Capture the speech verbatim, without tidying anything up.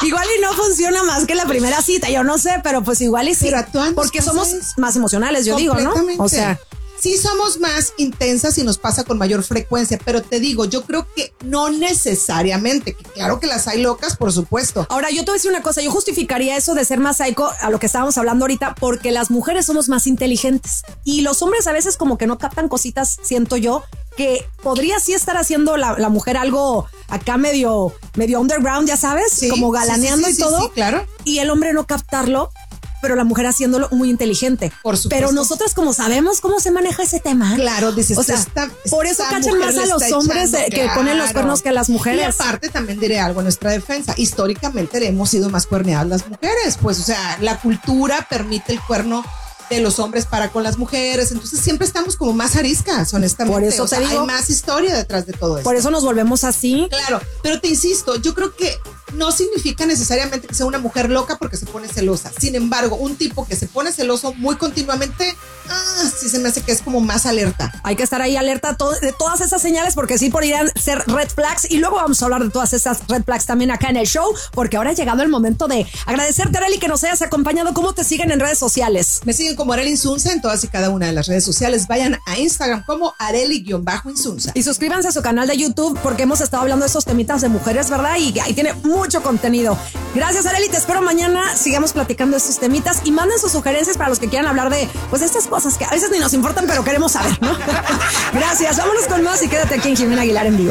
igual y no funciona más que la primera cita, yo no sé, pero pues igual y sí. Pero a todas nos porque pasa somos eso. más emocionales, yo digo, ¿no? O sea, sí somos más intensas y nos pasa con mayor frecuencia, pero te digo, yo creo que no necesariamente, que claro que las hay locas, por supuesto. ahora yo te voy a decir una cosa, yo justificaría eso de ser más psycho a lo que estábamos hablando ahorita, porque las mujeres somos más inteligentes y los hombres a veces como que no captan cositas, siento yo, que podría sí estar haciendo la, la mujer algo acá medio, medio underground, ya sabes, Sí, como galaneando sí, sí, sí, y todo, sí, sí, claro. y el hombre no captarlo, pero la mujer haciéndolo muy inteligente. Por supuesto. Pero nosotras como sabemos cómo se maneja ese tema. Claro, dices, o sea, esta, por eso esta cachan mujer más a le los está hombres echando, eh, que ponen los claro. cuernos que a las mujeres. Y aparte también diré algo en nuestra defensa, históricamente hemos sido más cuerneadas las mujeres, pues o sea, la cultura permite el cuerno de los hombres para con las mujeres, entonces siempre estamos como más ariscas, honestamente. Por eso o sea, te digo, hay más historia detrás de todo esto. Por eso nos volvemos así. Claro, pero te insisto, yo creo que no significa necesariamente que sea una mujer loca porque se pone celosa. Sin embargo, un tipo que se pone celoso muy continuamente, ah, sí se me hace que es como más alerta. Hay que estar ahí alerta to- de todas esas señales porque sí podrían ser red flags y luego vamos a hablar de todas esas red flags también acá en el show porque ahora ha llegado el momento de agradecerte, Arely, que nos hayas acompañado. ¿Cómo te siguen en redes sociales? Me siguen como Arely Insunza en todas y cada una de las redes sociales. Vayan a Instagram como Arely-Insunza. Y suscríbanse a su canal de YouTube porque hemos estado hablando de esos temitas de mujeres, ¿verdad? Y ahí tiene mucho contenido. Gracias, Arely. Te espero mañana. Sigamos platicando de estos temitas y manden sus sugerencias para los que quieran hablar de pues de estas cosas que a veces ni nos importan, pero queremos saber, ¿no? Gracias. Vámonos con más y quédate aquí en Jimena Aguilar en vivo.